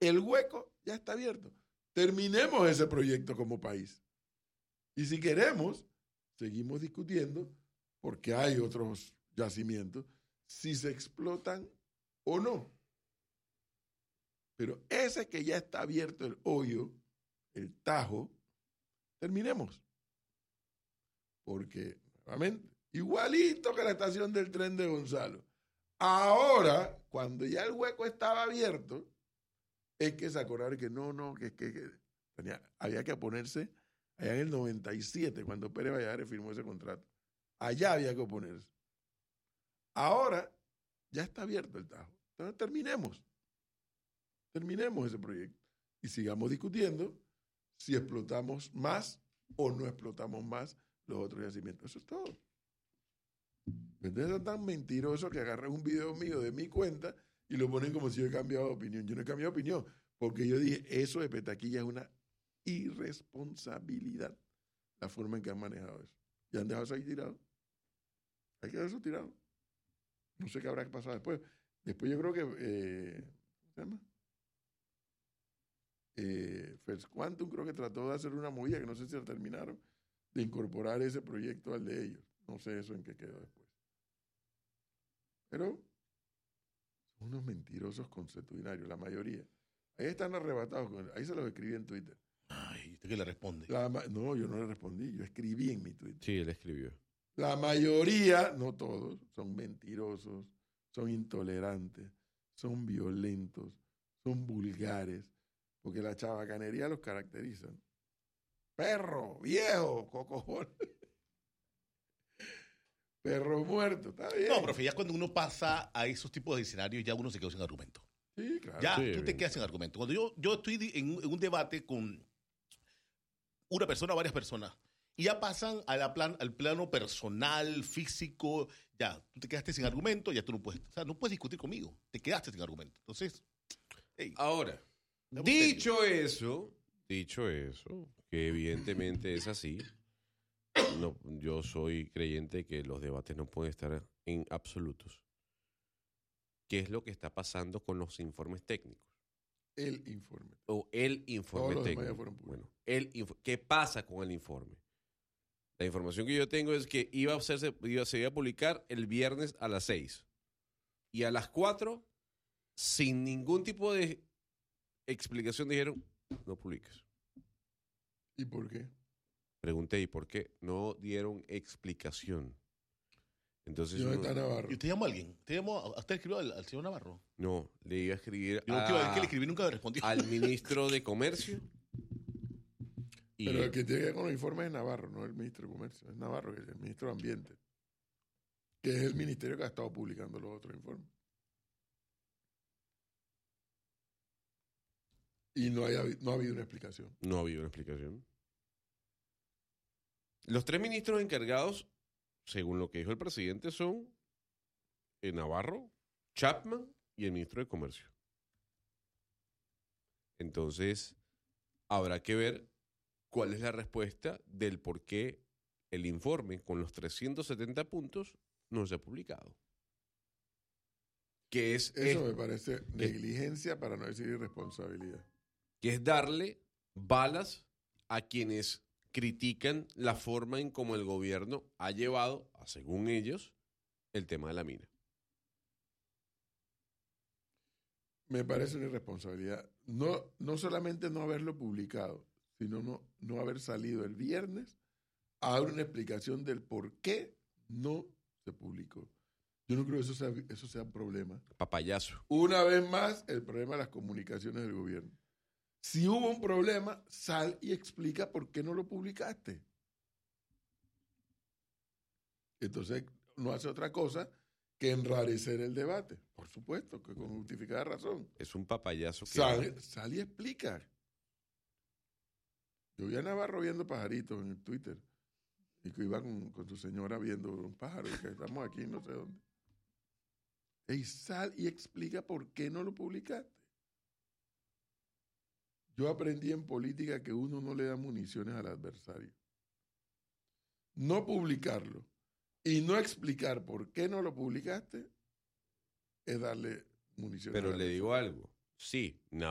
El hueco ya está abierto. Terminemos ese proyecto como país. Y si queremos, seguimos discutiendo, porque hay otros yacimientos, si se explotan o no. Pero ese que ya está abierto el hoyo, el tajo, terminemos. Porque, nuevamente, igualito que la estación del tren de Gonzalo. Ahora, cuando ya el hueco estaba abierto, es que se acordaron que había que ponerse allá en el 97, cuando Pérez Valladares firmó ese contrato. Allá había que oponerse. Ahora ya está abierto el tajo. Entonces terminemos ese proyecto y sigamos discutiendo si explotamos más o no explotamos más los otros yacimientos. Eso es todo. Entonces es tan mentiroso que agarran un video mío de mi cuenta y lo ponen como si yo he cambiado de opinión. Yo no he cambiado de opinión, porque yo dije, eso de Petaquilla es una irresponsabilidad, la forma en que han manejado eso. Y han dejado eso ahí tirado. Hay que dejar eso tirado. No sé qué habrá pasado después. Después yo creo que, ¿cómo se llama? First Quantum creo que trató de hacer una movida, que no sé si la terminaron, de incorporar ese proyecto al de ellos. No sé eso en qué quedó después. Pero son unos mentirosos consuetudinarios, la mayoría. Ahí están arrebatados. Ahí se los escribí en Twitter. Ay, ¿usted qué le responde? No, yo no le respondí. Yo escribí en mi Twitter. Sí, él escribió. La mayoría, no todos, son mentirosos, son intolerantes, son violentos, son vulgares, porque la chabacanería los caracteriza. Perro, viejo, cocojón. Perro muerto, está bien. No, profe, ya cuando uno pasa a esos tipos de escenarios, ya uno se quedó sin argumento. Sí, claro. Ya, Sí, tú te quedas sin argumento. Cuando yo estoy en un debate con una persona o varias personas, y ya pasan al plano personal, físico, ya, tú te quedaste sin argumento, ya tú no puedes discutir conmigo, te quedaste sin argumento. Entonces, hey, Ahora, dicho eso, que evidentemente es así, no, yo soy creyente que los debates no pueden estar en absolutos. ¿Qué es lo que está pasando con los informes técnicos? El informe. O el informe Todos los demás ya técnico. fueron públicos. Bueno, ¿qué pasa con el informe? La información que yo tengo es que se iba a publicar el viernes a las 6. Y a las 4, sin ningún tipo de explicación, dijeron, no publiques. ¿Y por qué? Pregunté, ¿y por qué? No dieron explicación. Entonces, ¿Dónde está Navarro? ¿y usted llamó a alguien? ¿Usted escribió al señor Navarro? no, le iba a escribir Yo no te iba a decir que le escribí, nunca me respondió. al ministro de Comercio. Y Pero el que tiene que ver con los informes es Navarro, no el ministro de Comercio. Es Navarro, que es el ministro de Ambiente, que es el ministerio que ha estado publicando los otros informes. Y no ha habido una explicación. no había una explicación. Los 3 ministros encargados, según lo que dijo el presidente, son Navarro, Chapman y el ministro de Comercio. Entonces, habrá que ver cuál es la respuesta del por qué el informe con los 370 puntos no se ha publicado. Que es Eso me parece negligencia, para no decir irresponsabilidad. que es darle balas a quienes critican la forma en cómo el gobierno ha llevado, según ellos, el tema de la mina. Me parece una irresponsabilidad. No solamente no haberlo publicado, sino no haber salido el viernes a dar una explicación del por qué no se publicó. Yo no creo que eso sea un problema. Papayazo. Una vez más, el problema de las comunicaciones del gobierno. Si hubo un problema, sal y explica por qué no lo publicaste. Entonces, no hace otra cosa que enrarecer el debate. Por supuesto, que con justificada razón. Es un papayazo que... Sal y explica. Yo vi a Navarro viendo pajaritos en el Twitter. Y que iba con su señora viendo un pájaro. Y que estamos aquí no sé dónde. Y sal y explica por qué no lo publicaste. Yo aprendí en política que uno no le da municiones al adversario. No publicarlo y no explicar por qué no lo publicaste es darle municiones. Pero al le adversario. digo algo. Sí,